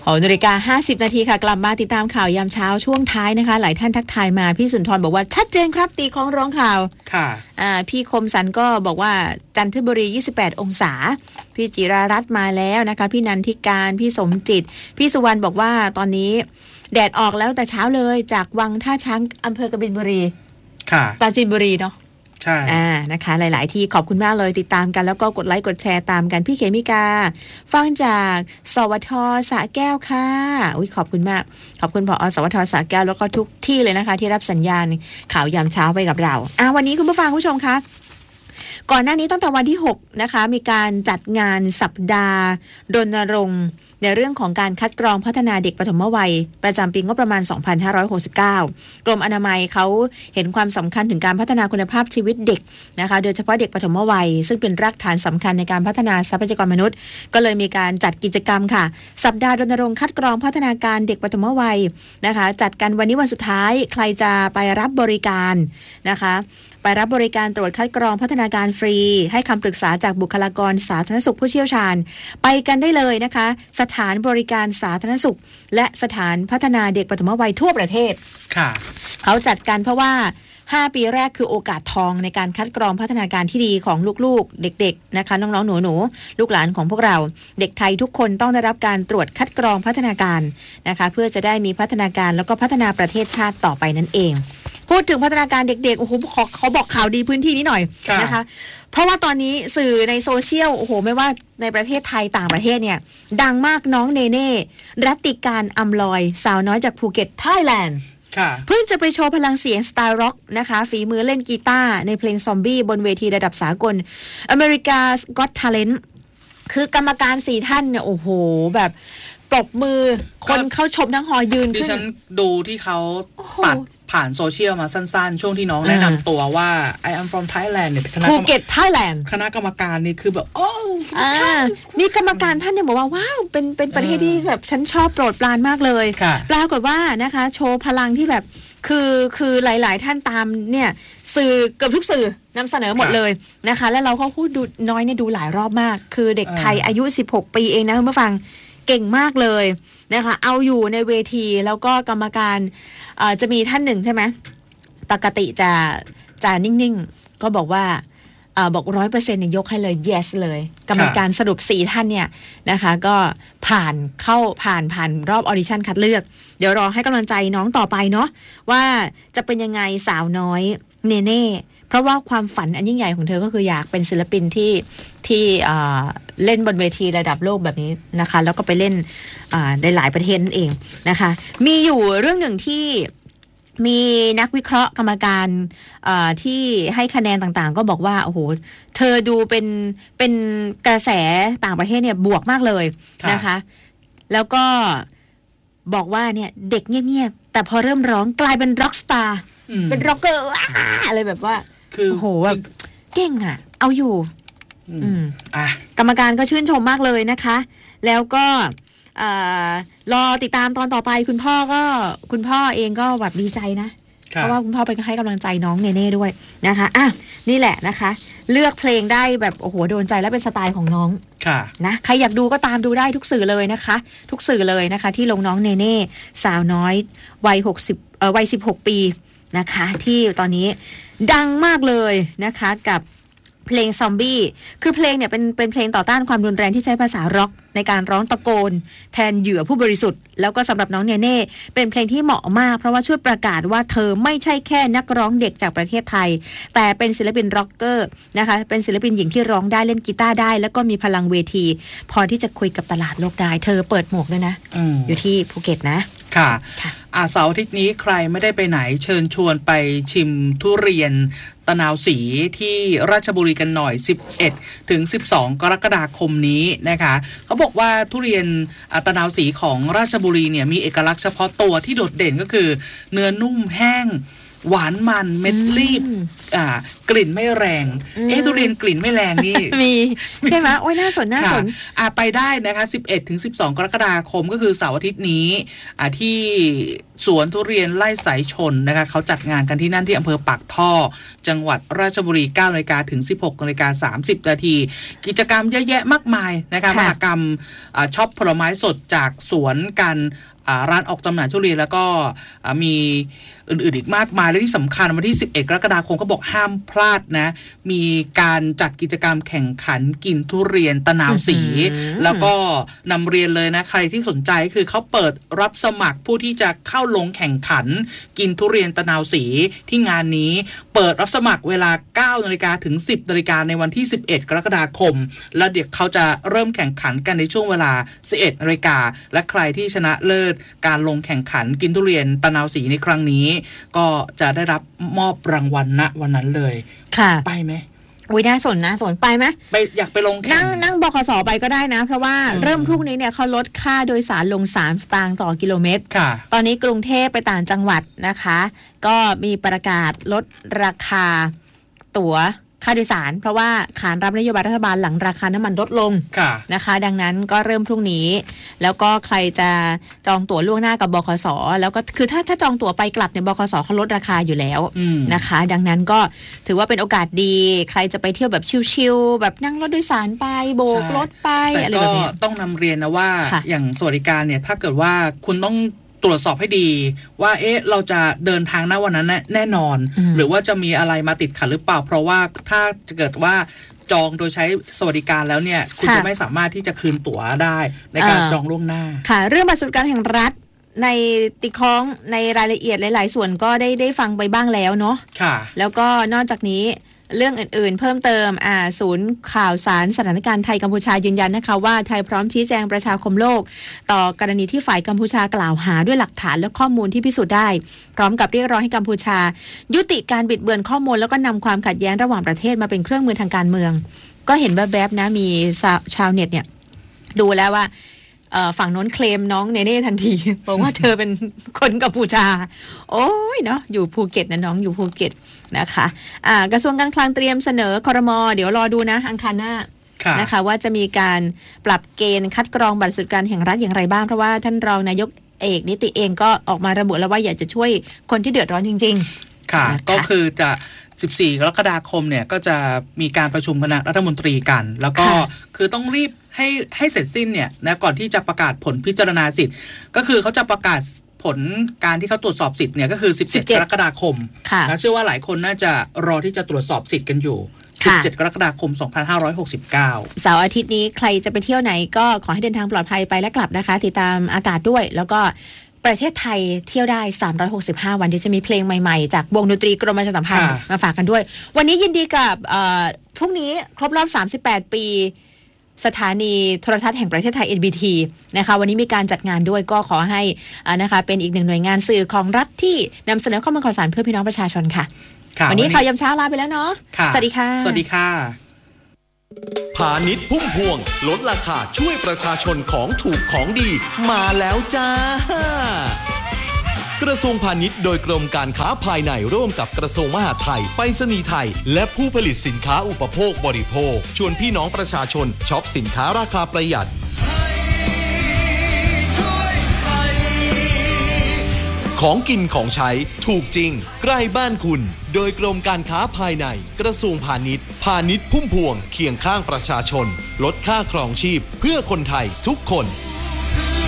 6:50 นาทีค่ะกลับมาติดตามข่าวยามเช้าช่วงท้ายนะคะหลายท่านทักทายมาพี่สุนทรบอกว่าชัดเจนครับตีของร้องข่าวค่ะพี่คมสันก็บอกว่าจันทบุรี28องศาพี่จิรารัตน์มาแล้วนะคะพี่นันทิการพี่สมจิตพี่สุวรรณบอกว่าตอนนี้แดดออกแล้วแต่เช้าเลยจากวังท่าช้างอำเภอกบินบุรีค่ะปราจีนบุรีเนาะใช่นะคะหลายๆที่ขอบคุณมากเลยติดตามกันแล้วก็กดไลค์กดแชร์ตามกันพี่เขมิกาฟังจากสวทสระแก้วค่ะขอบคุณมากขอบคุณผอ.สวทสระแก้วแล้วก็ทุกที่เลยนะคะที่รับสัญญาณข่าวยามเช้าไปกับเราวันนี้คุณผู้ฟังผู้ชมคะก่อนหน้านี้ตั้งแต่วันที่6นะคะมีการจัดงานสัปดาห์รณรงค์ในเรื่องของการคัดกรองพัฒนาเด็กปฐมวัยประจำปีงบประมาณ 2569 กรมอนามัยเขาเห็นความสำคัญถึงการพัฒนาคุณภาพชีวิตเด็กนะคะโดยเฉพาะเด็กปฐมวัยซึ่งเป็นรากฐานสำคัญในการพัฒนาทรัพยากรมนุษย์ก็เลยมีการจัดกิจกรรมค่ะสัปดาห์รณรงค์คัดกรองพัฒนาการเด็กปฐมวัยนะคะจัดกันวันนี้วันสุดท้ายใครจะไปรับบริการนะคะไปรับบริการตรวจคัดกรองพัฒนาการฟรีให้คำปรึกษาจากบุคลากรสาธารณสุขผู้เชี่ยวชาญไปกันได้เลยนะคะสถานบริการสาธารณสุขและสถานพัฒนาเด็กปฐมวัยทั่วประเทศค่ะเขาจัดกันเพราะว่า5 ปีแรกคือโอกาสทองในการคัดกรองพัฒนาการที่ดีของลูกๆเด็กๆนะคะน้องๆหนูๆลูกหลานของพวกเราเด็กไทยทุกคนต้องได้รับการตรวจคัดกรองพัฒนาการนะคะเพื่อจะได้มีพัฒนาการแล้วก็พัฒนาประเทศชาติต่อไปนั่นเองพูดถึงพัฒนาการเด็กๆโอ้โหเขาบอกข่าวดีพื้นที่นี้หน่อยนะคะเพราะว่าตอนนี้สื่อในโซเชียลโอ้โหไม่ว่าในประเทศไทยต่างประเทศเนี่ยดังมากน้องเนเน่รัตติการอำลอยสาวน้อยจากภูเก็ตไทยแลนด์เพิ่งจะไปโชว์พลังเสียงสไตล์ร็อกนะคะฝีมือเล่นกีตาร์ในเพลงซอมบี้บนเวทีระดับสากล America's Got Talent คือกรรมการ4ท่านเนี่ยโอ้โหแบบปรบมือคนเข้าชมทั้งหอยืนขึ้นดิฉันดูที่เขาตัดผ่านโซเชียลมาสั้นๆช่วงที่น้องแนะนำตัวว่า I am from Thailand เนี่ยภูเก็ตไทยแลนด์คณะกรรมการนี่คือแบบมีกรรมการท่านเนี่ยบอกว่าว้าวเป็นประเทศที่แบบฉันชอบโปรดปรานมากเลยปรากฏว่านะคะโชว์พลังที่แบบคือหลายๆท่านตามเนี่ยสื่อเกือบทุกสื่อนำเสนอหมดเลยนะคะแล้วเราก็พูดดูน้อยเนี่ยดูหลายรอบมากคือเด็กไทยอายุ16 ปีเองนะคุณผู้ฟังเก่งมากเลยนะคะเอาอยู่ในเวทีแล้วก็กรรมการจะมีท่านหนึ่งใช่ไหมปกติจะนิ่งๆก็บอกว่าบอก 100% เนี่ยยกให้เลย yes เลยกรรมการสรุป4ท่านเนี่ยนะคะก็ผ่านรอบออดิชั่นคัดเลือกเดี๋ยวรอให้กำลังใจน้องต่อไปเนาะว่าจะเป็นยังไงสาวน้อยเนเน่เพราะว่าความฝันอันยิ่งใหญ่ของเธอก็คืออยากเป็นศิลปินที่เล่นบนเวทีระดับโลกแบบนี้นะคะแล้วก็ไปเล่นในหลายประเทศนั่นเองนะคะมีอยู่เรื่องหนึ่งที่มีนักวิเคราะห์กรรมการที่ให้คะแนนต่างๆก็บอกว่าโอ้โหเธอดูเป็นกระแสต่างประเทศเนี่ยบวกมากเลยนะคะแล้วก็บอกว่าเนี่ยเด็กเงียบๆแต่พอเริ่มร้องกลายเป็นร็อกสตาร์เป็นร็อกเกอร์อะไรแบบว่าโอ้โหแบบเก่งอ่ะเอาอยู่กรรมการก็ชื่นชมมากเลยนะคะแล้วก็รอติดตามตอนต่อไปคุณพ่อเองก็แบบดีใจนะเพราะว่าคุณพ่อไปให้กำลังใจน้องเนเน่ด้วยนะคะนี่แหละนะคะเลือกเพลงได้แบบโอ้โหโดนใจและเป็นสไตล์ของน้องนะใครอยากดูก็ตามดูได้ทุกสื่อเลยนะคะทุกสื่อเลยนะคะที่ลงน้องเนเน่สาวน้อยวัย16 ปีนะคะที่ตอนนี้ดังมากเลยนะคะกับเพลงซอมบี้คือเพลงเนี่ยเป็นเพลงต่อต้านความรุนแรงที่ใช้ภาษาร็อกในการร้องตะโกนแทนเหยื่อผู้บริสุทธิ์แล้วก็สำหรับน้องเนเน่เป็นเพลงที่เหมาะมากเพราะว่าช่วยประกาศว่าเธอไม่ใช่แค่นักร้องเด็กจากประเทศไทยแต่เป็นศิลปินร็อกเกอร์นะคะเป็นศิลปินหญิงที่ร้องได้เล่นกีตาร์ได้แล้วก็มีพลังเวทีพอที่จะคุยกับตลาดโลกได้เธอเปิดหมวกด้วยนะ อยู่ที่ภูเก็ตนะค่ะเสาร์อาทิตย์นี้ใครไม่ได้ไปไหนเชิญชวนไปชิมทุเรียนตะนาวศรีที่ราชบุรีกันหน่อย11 ถึง 12 กรกฎาคมนี้นะคะเขาบอกว่าทุเรียนตะนาวศรีของราชบุรีเนี่ยมีเอกลักษณ์เฉพาะตัวที่โดดเด่นก็คือเนื้อนุ่มแห้งหวานมันเม็ดรีบกลิ่นไม่แรงทุเรียนกลิ่นไม่แรงนี่มีใช่ไหมโอ้ยน่าสนไปได้นะคะ11 ถึง 12 กรกฎาคมก็คือเสาร์อาทิตย์นี้ที่สวนทุเรียนไร่สายชนนะคะเขาจัดงานกันที่นั่นที่อำเภอปากท่อจังหวัดราชบุรี 9 นาฬิกาถึง 16 นาฬิกา 30 นาทีกิจกรรมเยอะแยะมากมายนะคะมหกรรมช็อปผลไม้สดจากสวนกันร้านออกจำหน่ายทุเรียนแล้วก็มีอื่นๆอีกมากมายและที่สำคัญวันที่11 กรกฎาคมก็บอกห้ามพลาดนะมีการจัดกิจกรรมแข่งขันกินทุเรียนตะนาวสีแล้วก็นำเรียนเลยนะใครที่สนใจคือเขาเปิดรับสมัครผู้ที่จะเข้าลงแข่งขันกินทุเรียนตะนาวสีที่งานนี้เปิดรับสมัครเวลา 9 นาฬิกาถึง 10 นาฬิกาในวันที่11 กรกฎาคมแล้วเดี๋ยวเขาจะเริ่มแข่งขันกันในช่วงเวลา 11 นาฬิกาและใครที่ชนะเลิศการลงแข่งขันกินทุเรียนตะนาวสีในครั้งนี้ก็จะได้รับมอบรางวัลณวันนั้นเลยค่ะไปไหมน่าสนไปไหมไปอยากไปลงแข่งนั่งบขส.ไปก็ได้นะเพราะว่าเริ่มพรุ่งนี้เนี่ยเขาลดค่าโดยสารลง3 สตางค์ต่อกิโลเมตรตอนนี้กรุงเทพไปต่างจังหวัดนะคะก็มีประกาศลดราคาตั๋วค่าโดยสารเพราะว่าขานรับนโยบายรัฐบาลหลังราคาน้ำมันลดลงนะคะดังนั้นก็เริ่มพรุ่งนี้แล้วก็ใครจะจองตั๋วล่วงหน้ากับบขส.แล้วก็คือถ้าจองตั๋วไปกลับเนี่ยบขส.เขาลดราคาอยู่แล้วนะคะดังนั้นก็ถือว่าเป็นโอกาสดีใครจะไปเที่ยวแบบชิลๆแบบนั่งรถโดยสารไปโบกรถไปอะไรแบบนี้ต้องนำเรียนนะว่าอย่างสวัสดิการเนี่ยถ้าเกิดว่าคุณต้องตรวจสอบให้ดีว่าเราจะเดินทางณวันนั้นแน่นอนหรือว่าจะมีอะไรมาติดขัดหรือเปล่าเพราะว่าถ้าเกิดว่าจองโดยใช้สวัสดิการแล้วเนี่ยคุณจะไม่สามารถที่จะคืนตั๋วได้ในการจองล่วงหน้าค่ะเรื่องบัตรสวัสดิการแห่งรัฐในติค้องในรายละเอียดหลายๆส่วนก็ได้ฟังไปบ้างแล้วเนาะค่ะแล้วก็นอกจากนี้เรื่องอื่นๆเพิ่มเติมศูนย์ข่าวสารสถานการณ์ไทยกัมพูชายืนยันนะคะว่าไทยพร้อมชี้แจงประชาคมโลกต่อกรณีที่ฝ่ายกัมพูชากล่าวหาด้วยหลักฐานและข้อมูลที่พิสูจน์ได้พร้อมกับเรียกร้องให้กัมพูชายุติการบิดเบือนข้อมูลแล้วก็นำความขัดแย้งระหว่างประเทศมาเป็นเครื่องมือทางการเมืองก็เห็นแวบๆนะมีชาวเน็ตเนี่ยดูแล้วว่าฝั่งโน้นเคลมน้องเนเน่ทันทีบอกว่าเธอเป็นคนกัมพูชาโอ้ยเนาะอยู่ภูเก็ตนะน้องอยู่ภูเก็ตนะคะกระทรวงการคลังเตรียมเสนอครม.เดี๋ยวรอดูนะอังคารหน้านะคะว่าจะมีการปรับเกณฑ์คัดกรองบัตรสวัสดิการแห่งรัฐอย่างไรบ้างเพราะว่าท่านรองนายกเอกนิติเองก็ออกมาระบุแล้วว่าอยากจะช่วยคนที่เดือดร้อนจริงๆค่ะก็คือจะ14 กรกฎาคมเนี่ยก็จะมีการประชุมคณะรัฐมนตรีกันแล้วก็คือต้องรีบให้เสร็จสิ้นเนี่ยนะก่อนที่จะประกาศผลพิจารณาสิทธิ์ก็คือเขาจะประกาศผลการที่เขาตรวจสอบสิทธิ์เนี่ยก็คือ17 กรกฎาคมนะเชื่อว่าหลายคนน่าจะรอที่จะตรวจสอบสิทธิ์กันอยู่17 กรกฎาคม 2569 เสาร์อาทิตย์นี้ใครจะไปเที่ยวไหนก็ขอให้เดินทางปลอดภัยไปและกลับนะคะติดตามอากาศด้วยแล้วก็ประเทศไทยเที่ยวได้365วันเดี๋ยวจะมีเพลงใหม่ๆจากวงดนตรีกรมประชาสัมพันธ์มาฝากกันด้วยวันนี้ยินดีกับพรุ่งนี้ครบรอบ38 ปีสถานีโทรทัศน์แห่งประเทศไทย NBT นะคะวันนี้มีการจัดงานด้วยก็ขอให้นะคะเป็นอีกหนึ่งหน่วยงานสื่อของรัฐที่นำเสนอข้อมูลข่าวสารเพื่อพี่น้องประชาชนค่ะวันนี้ข่าวยามเช้าลาไปแล้วเนาะสวัสดีค่ะสวัสดีค่ะพาณิชย์พุ่มพวงลดราคาช่วยประชาชนของถูกของดีมาแล้วจ้ากระทรวงพาณิชย์โดยกรมการค้าภายในร่วมกับกระทรวงมหาดไทยไปรษณีย์ไทยและผู้ผลิตสินค้าอุปโภคบริโภคชวนพี่น้องประชาชนช็อปสินค้าราคาประหยัดของกินของใช้ถูกจริงใกล้บ้านคุณโดยกรมการค้าภายในกระทรวงพาณิชย์พาณิชย์พุ่มพวงเคียงข้างประชาชนลดค่าครองชีพเพื่อคนไทยทุกคน